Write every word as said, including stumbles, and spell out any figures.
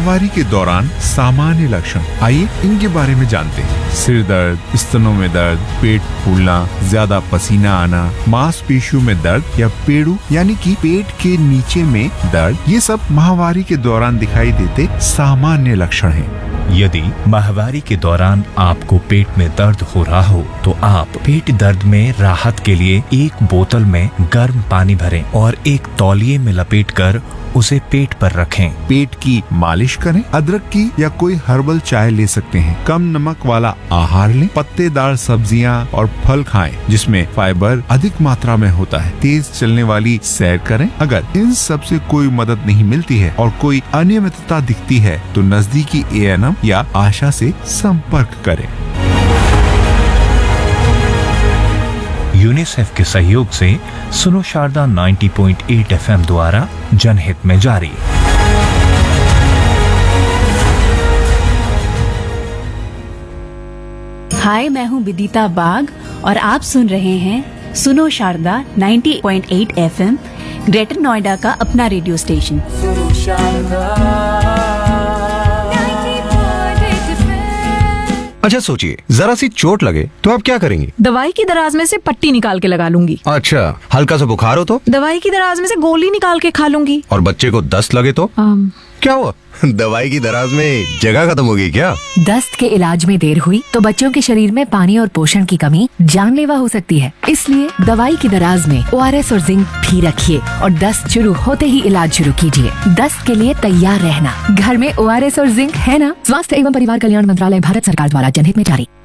माहवारी के दौरान सामान्य लक्षण, आइए इनके बारे में जानते हैं। सिर दर्द, स्तनों में दर्द, पेट फूलना, ज्यादा पसीना आना, मांसपेशियों में दर्द या पेड़ू यानी कि पेट के नीचे में दर्द, ये सब माहवारी के दौरान दिखाई देते सामान्य लक्षण हैं। यदि माहवारी के दौरान आपको पेट में दर्द हो रहा हो तो आप पेट दर्द में राहत के लिए एक बोतल में गर्म पानी भरें और एक तौलिए में लपेटकर उसे पेट पर रखें। पेट की मालिश करें, अदरक की या कोई हर्बल चाय ले सकते हैं। कम नमक वाला आहार लें, पत्तेदार सब्जियां और फल खाएं जिसमें फाइबर अधिक मात्रा में होता है। तेज चलने वाली सैर करें। अगर इन सब से कोई मदद नहीं मिलती है और कोई अनियमितता दिखती है तो नजदीकी ए एन एम या आशा से संपर्क करें। यूनिसेफ के सहयोग से सुनो शारदा नब्बे पॉइंट आठ एफ एम द्वारा जनहित में जारी। हाय, मैं हूँ विदिता बाग और आप सुन रहे हैं सुनो शारदा नब्बे पॉइंट आठ एफ एम, ग्रेटर नोएडा का अपना रेडियो स्टेशन। सुनो अच्छा सोचिए, जरा सी चोट लगे तो आप क्या करेंगी? दवाई की दराज में से पट्टी निकाल के लगा लूंगी। अच्छा, हल्का सा बुखार हो तो? दवाई की दराज में से गोली निकाल के खा लूंगी। और बच्चे को दस्त लगे तो? आम... क्या हुआ? दवाई की दराज में जगह खत्म हो गई क्या? दस्त के इलाज में देर हुई तो बच्चों के शरीर में पानी और पोषण की कमी जानलेवा हो सकती है। इसलिए दवाई की दराज में ओ आर एस और जिंक भी रखिए और दस्त शुरू होते ही इलाज शुरू कीजिए। दस्त के लिए तैयार रहना, घर में ओ आर एस और जिंक है ना? स्वास्थ्य एवं परिवार कल्याण मंत्रालय, भारत सरकार द्वारा जनहित में जारी।